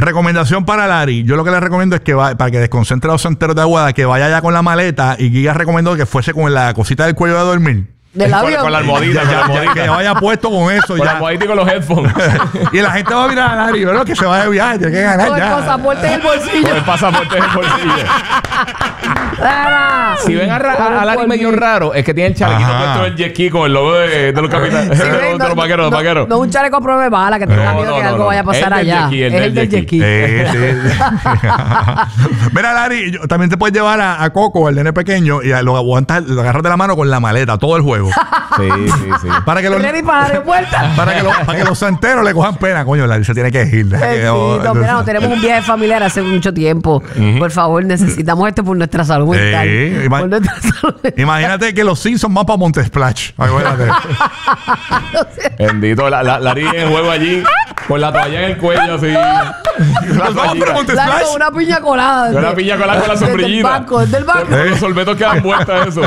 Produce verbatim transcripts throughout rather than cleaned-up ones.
Recomendación para Larry. Yo lo que le recomiendo es que va, para que desconcentre a los santeros de Aguada, que vaya ya con la maleta, y Giga recomendó que fuese con la cosita del cuello de dormir. Del avión. Con, con la almohadita, con la almohadita. Que vaya puesto con eso. Con ya. la almohadita y con los headphones. Y la gente va a mirar a Larry, ¿verdad? Que se va de viaje, tiene que ganar Con ya. el pasaporte en el bolsillo. Con el pasaporte en el bolsillo. Ah, Si ven a, ra- a, a Larry medio raro, es que tiene el chalequito Ajá. puesto del jet ski con el logo de, de los capitanes. Sí, de, ven, los- de los vaqueros, de los no, vaqueros. No, un chaleco a prueba de bala que tenga No, miedo no, que no, algo no. vaya a pasar El del allá. jet ski, el es del el del jet jet ski. Eh, sí. Mira, Larry, yo- también te puedes llevar a, a Coco, el nene pequeño, y lo aguantas, lo agarras de la mano con la maleta, todo el juego. Sí, sí, sí. Para que los, Ready para el aeropuerto. para que los, para que los santeros le cojan pena. Coño, Larry se tiene que ir. Bendito, mira, no tenemos un viaje familiar hace mucho tiempo. Por favor, necesitamos esto por nuestra salud mental. Sí, Por ima- nuestra salud mental. Imagínate que los Simpsons van para Montesplash. Acuérdate. Bendito, la, la, Larry en el juego allí, con la toalla en el cuello, así. La Nos vamos para toallita. Montesplash. Dale con una piña colada. Con la piña colada con la Desde el sombrillita. banco, desde el banco. Con los sorbetos que dan vueltas eso.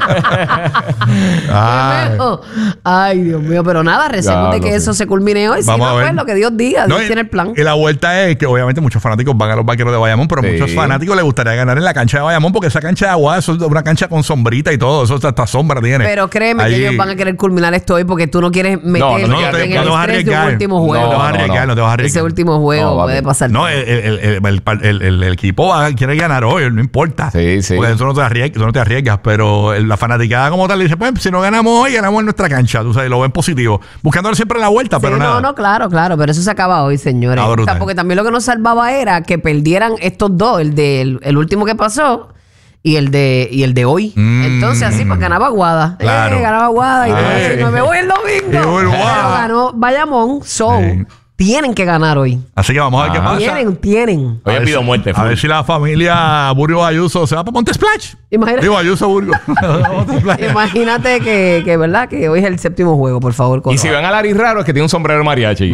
Ay. Ay, Dios mío, pero nada, recemos Ya, de que no sé. eso se culmine hoy. Si Vamos no, a ver. pues lo que Dios diga, Dios No, y- tiene el plan. Y la vuelta es que obviamente muchos fanáticos van a los vaqueros de Bayamón, pero Sí. muchos fanáticos les gustaría ganar en la cancha de Bayamón, porque esa cancha de agua, eso es una cancha con sombrita y todo, eso hasta sombra tiene. Pero créeme Allí. que ellos van a querer culminar esto hoy porque tú no quieres meter no, no, no te- en no el te vas a estrés de un arriesgar. último No, juego. no te vas a No, no, arriesgar, no te vas a arriesgar. Ese último juego No, puede papi. pasar. No, el, el, el, el, el- el- el equipo va, quiere ganar hoy, no importa. Sí, sí. Porque tú no te arriesgas, tú no te arriesgas, pero el- la fanaticada como tal dice, pues si no ganamos hoy, ganamos en nuestra cancha, tú sabes, lo ven positivo. Buscándole siempre la vuelta, Sí, pero no, nada. no, claro, claro, pero eso se acaba hoy, señores. Ah, O sea, brutal. porque también lo que nos salvaba era que perdieran estos dos, el del el último que pasó y el de y el de hoy. Mm. Entonces así, pues ganaba Aguada. Claro. Eh, ganaba Aguada y Ah, no, eh. no me voy el domingo. Y voy, Pero guau. ganó Bayamón, so Sí. tienen que ganar hoy. Así que vamos a ver qué Ah. pasa. Tienen, tienen. Hoy A ver pido si- muerte. A full. ver si la familia Burgos Ayuso se va para Montesplash. Imagina- Digo, Ayuso Burgos. Montesplash. Imagínate que, que, ¿verdad? Que hoy es el séptimo juego, por favor. Y Coco. si ven a Larry raro, es que tiene un sombrero mariachi.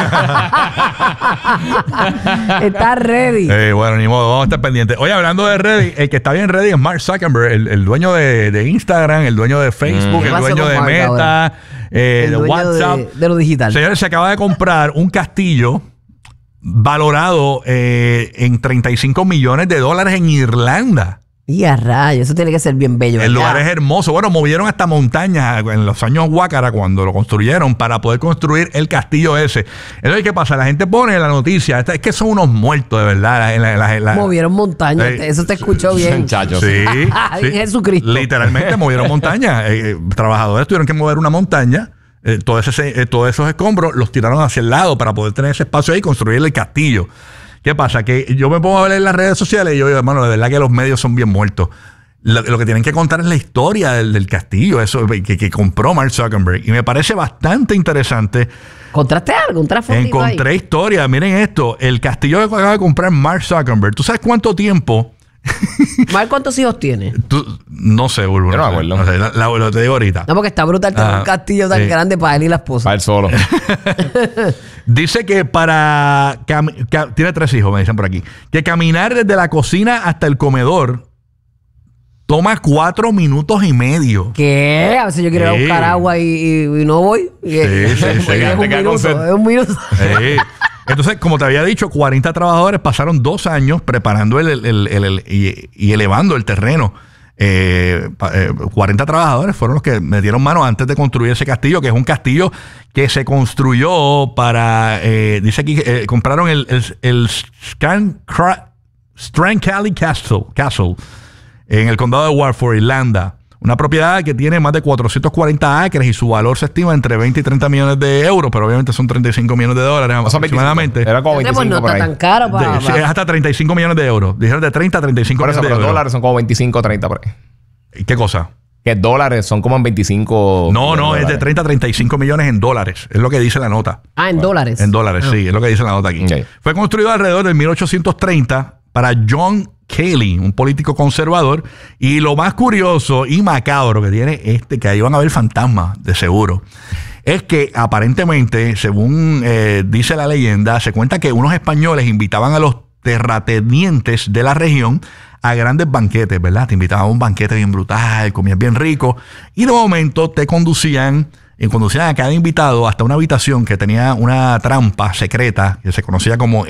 Está ready. Eh, bueno, ni modo, vamos a estar pendientes. Oye, hablando de ready, el que está bien ready es Mark Zuckerberg, el, el dueño de, de Instagram, el dueño de Facebook, ¿Qué el pasó dueño con de Mark Meta, ahora? eh, El de dueño WhatsApp. de, de lo digital. Señores, se acaba de comprar un castillo valorado eh, en treinta y cinco millones de dólares en Irlanda. Y a rayos, eso tiene que ser bien bello. El ¿verdad? lugar es hermoso. Bueno, movieron hasta montañas en los años Huácara cuando lo construyeron para poder construir el castillo ese. Entonces, ¿qué pasa? La gente pone en la noticia, esta- es que son unos muertos, de verdad. La- la- la- la- Movieron montañas. Eh, Eso te escuchó bien. Muchachos. Sí, Ay, sí. Jesucristo. Literalmente movieron montañas. Eh, eh, trabajadores tuvieron que mover una montaña. Eh, todo ese, eh, todos esos escombros los tiraron hacia el lado para poder tener ese espacio ahí y construir el castillo. ¿Qué pasa? Que yo me pongo a ver en las redes sociales y yo digo, hermano, de verdad que los medios son bien muertos. Lo, lo que tienen que contar es la historia del, del castillo, eso que, que compró Mark Zuckerberg. Y me parece bastante interesante. ¿Encontraste algo? ¿Un trasfondo Encontré ahí? historia. Miren esto. El castillo que acaba de comprar Mark Zuckerberg. ¿Tú sabes cuánto tiempo? Mar, ¿cuántos hijos tiene? Tú- no sé, Bulbo. Yo no me sé. acuerdo. No sé, la- la- lo te digo ahorita. No, porque está brutal tener Ah, un castillo tan sí. grande para él y la esposa. Para él solo. Dice que para... cam- ca- tiene tres hijos, me dicen por aquí. Que caminar desde la cocina hasta el comedor toma cuatro minutos y medio. ¿Qué? A veces yo quiero ir a Sí. buscar agua y, y- y no voy. Y- Sí, sí, sí. es Te un queda con sed. minuto. Es un minuto. Sí. Entonces, como te había dicho, cuarenta trabajadores pasaron dos años preparando el, el- el- el- el- y, y elevando el terreno. Eh, pa- eh, cuarenta trabajadores fueron los que metieron mano antes de construir ese castillo, que es un castillo que se construyó para, eh, dice aquí, eh, compraron el, el, el Strancra- Strancally Castle, Castle en el condado de Warford, Irlanda. Una propiedad que tiene más de cuatrocientos cuarenta acres y su valor se estima entre veinte y treinta millones de euros, pero obviamente son treinta y cinco millones de dólares O sea, aproximadamente. veinticinco. Era como Pues veinticinco no por está ahí. tan caro De- para... sí, es hasta treinta y cinco millones de euros. Dijeron de treinta a treinta y cinco Por eso, millones pero de euros. dólares son como veinticinco, treinta por ahí. ¿Qué cosa? Que dólares son como en veinticinco. No, no, es de dólares. treinta a treinta y cinco millones en dólares. Es lo que dice la nota. Ah, en dólares. En dólares, sí, es lo que dice la nota aquí. Ok. Fue construido alrededor del mil ochocientos treinta para John Cayley, un político conservador. Y lo más curioso y macabro que tiene este, que ahí van a ver fantasmas, de seguro, es que aparentemente, según eh, dice la leyenda, se cuenta que unos españoles invitaban a los terratenientes de la región a grandes banquetes, ¿verdad? Te invitaban a un banquete bien brutal, comías bien rico, y de momento te conducían, y conducían a cada invitado hasta una habitación que tenía una trampa secreta, que se conocía como